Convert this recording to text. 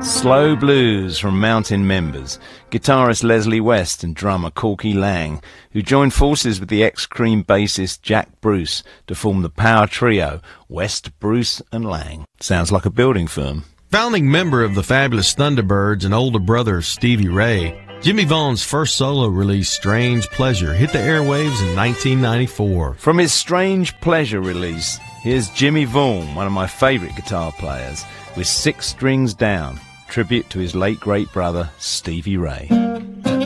Slow Blues from Mountain members, guitarist Leslie West and drummer Corky Laing, who joined forces with the ex-Cream bassist Jack Bruce to form the power trio West, Bruce and Laing. Sounds like a building firm. Founding member of the Fabulous Thunderbirds and older brother of Stevie Ray, Jimmy Vaughan's first solo release, Strange Pleasure, hit the airwaves in 1994. From his Strange Pleasure release, here's Jimmy Vaughan, one of my favourite guitar players, with Six Strings Down, tribute to his late great brother Stevie Ray.